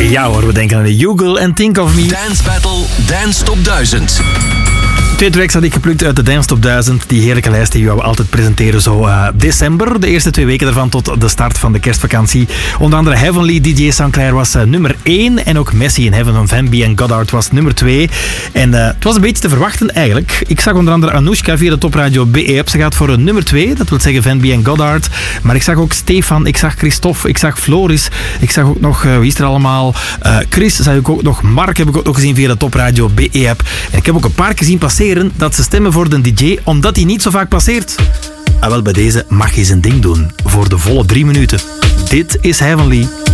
Ja hoor, we denken aan de Yugle en Think of Me. Dance Battle Dance Top 1000. Twee tracks had ik geplukt uit de Dance Top 1000. Die heerlijke lijst die we altijd presenteren zo december. De eerste 2 weken ervan tot de start van de kerstvakantie. Onder andere Heavenly, DJ Sinclair was nummer 1. En ook Messi in Heaven van Van B en Goddard was nummer 2. En het was een beetje te verwachten eigenlijk. Ik zag onder andere Anoushka via de Topradio BE-app. Ze gaat voor een nummer 2. Dat wil zeggen Van B en Goddard. Maar ik zag ook Stefan, ik zag Christophe, ik zag Floris. Ik zag ook nog, wie is er allemaal? Chris, zag ik ook nog. Mark heb ik ook nog gezien via de Topradio BE-app. En ik heb ook een paar keer zien passeren dat ze stemmen voor de DJ, omdat hij niet zo vaak passeert. Wel, bij deze mag hij zijn ding doen. Voor de volle 3 minuten. Dit is Heavenly.